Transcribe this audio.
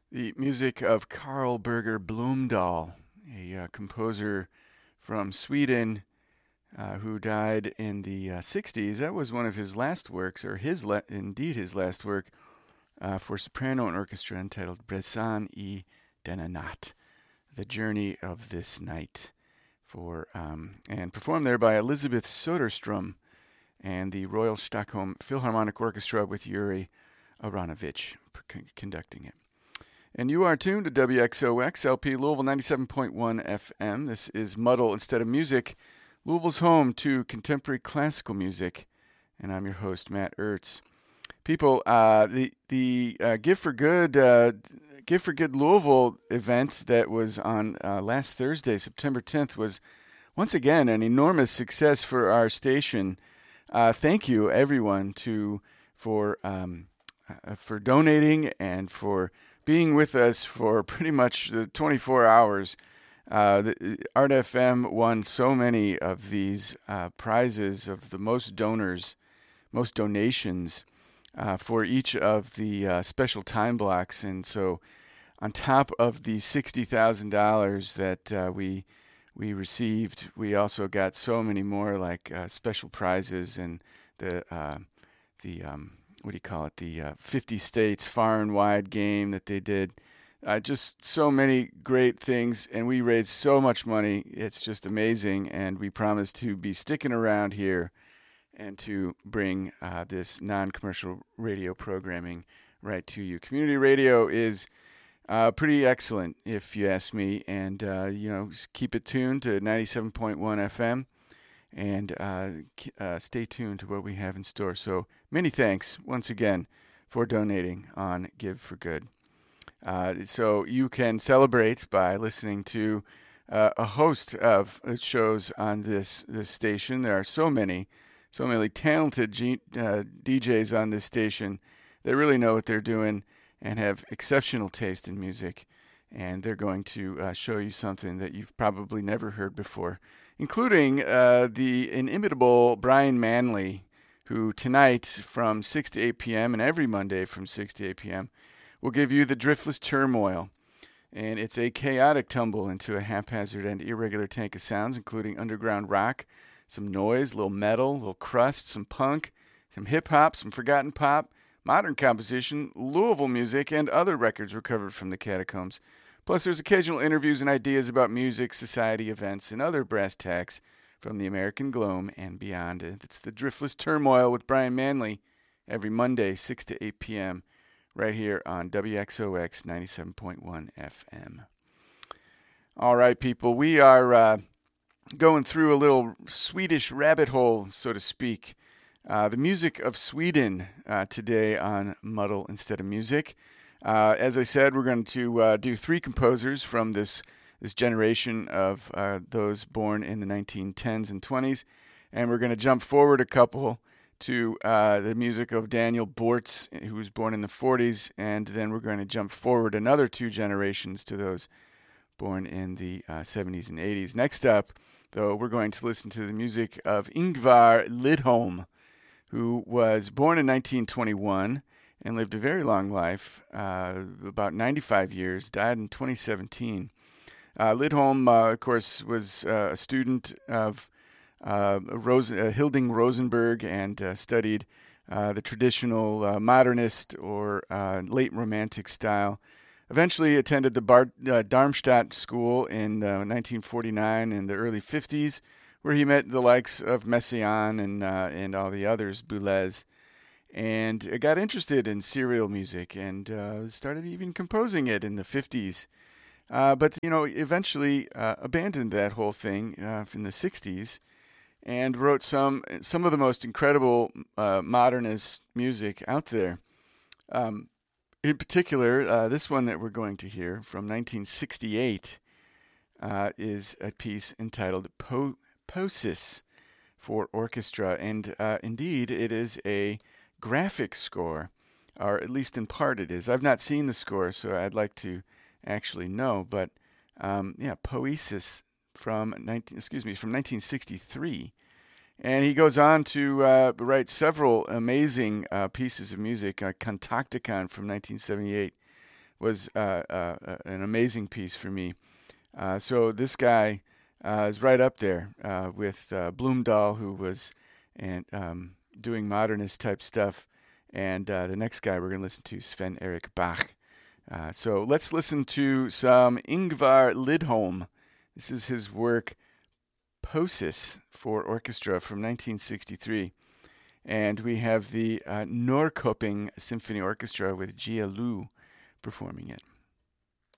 The music of Carl Berger Blomdahl, a composer from Sweden who died in the 60s. That was one of his last works, or indeed his last work, for soprano and orchestra entitled Bressan I denna natt, The Journey of This Night, and performed there by Elizabeth Soderstrom and the Royal Stockholm Philharmonic Orchestra with Yuri Aronovich conducting it. And you are tuned to WXOX LP Louisville 97.1 FM. This is Muddle Instead of Music, Louisville's home to contemporary classical music. And I'm your host, Matt Ertz. People, the Give for Good Louisville event that was on last Thursday, September 10th, was once again an enormous success for our station. Thank you, everyone, for donating and for being with us for pretty much the 24 hours. Art FM won so many of these prizes of the most donations for each of the special time blocks. And so on top of the $60,000 that we received, we also got so many more like special prizes and the what do you call it? The 50 states far and wide game that they did. Just so many great things, and we raised so much money. It's just amazing, and we promise to be sticking around here and to bring this non-commercial radio programming right to you. Community radio is pretty excellent, if you ask me, and keep it tuned to 97.1 FM. And stay tuned to what we have in store. So many thanks once again for donating on Give for Good. So you can celebrate by listening to a host of shows on this station. There are so many talented DJs on this station that really know what they're doing and have exceptional taste in music. And they're going to show you something that you've probably never heard before, including the inimitable Brian Manley, who tonight from 6 to 8 p.m. and every Monday from 6 to 8 p.m. will give you the Driftless Turmoil. And it's a chaotic tumble into a haphazard and irregular tank of sounds, including underground rock, some noise, a little metal, a little crust, some punk, some hip-hop, some forgotten pop, modern composition, Louisville music, and other records recovered from the catacombs. Plus, there's occasional interviews and ideas about music, society, events, and other brass tacks from the American Globe and beyond. It's the Driftless Turmoil with Brian Manley every Monday, 6 to 8 p.m., right here on WXOX 97.1 FM. All right, people, we are going through a little Swedish rabbit hole, so to speak. The music of Sweden today on Muddle Instead of Music. As I said, we're going to do three composers from this generation of those born in the 1910s and 20s, and we're going to jump forward a couple to the music of Daniel Bortz, who was born in the 40s, and then we're going to jump forward another two generations to those born in the 70s and 80s. Next up, though, we're going to listen to the music of Ingvar Lidholm, who was born in 1921 and lived a very long life, about 95 years, died in 2017. Lidholm, of course, was a student of Hilding Rosenberg and studied the traditional modernist or late romantic style. Eventually attended the Darmstadt School in 1949 and the early 50s, where he met the likes of Messiaen and all the others, Boulez, and got interested in serial music and started even composing it in the 50s. But eventually abandoned that whole thing in the 60s and wrote some of the most incredible modernist music out there. In particular, this one that we're going to hear from 1968 is a piece entitled Posis for orchestra, and indeed it is a graphic score, or at least in part it is. I've not seen the score, so I'd like to actually know, but Poesis from 1963, and he goes on to write several amazing pieces of music. Kontaktikon from 1978 was an amazing piece for me. So this guy is right up there with Blumdahl, who was doing modernist type stuff. And the next guy we're going to listen to, Sven Erik Bach. So let's listen to some Ingvar Lidholm. This is his work, Posis, for orchestra from 1963. And we have the Norrköping Symphony Orchestra with Gia Lu performing it.